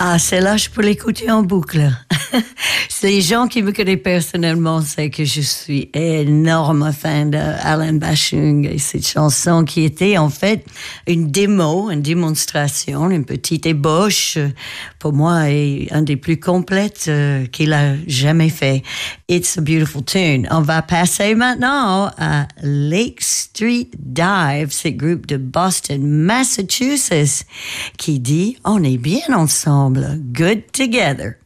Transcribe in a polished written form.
Ah, celle-là, je peux l'écouter en boucle. Les gens qui me connaissent personnellement savent que je suis énorme fan d'Alan Bashung et cette chanson qui était en fait une démo, une démonstration, une petite ébauche pour moi et un des plus complètes qu'il a jamais fait. It's a beautiful tune. On va passer maintenant à Lake Street Dive, ce groupe de Boston, Massachusetts, qui dit on est bien ensemble, good together.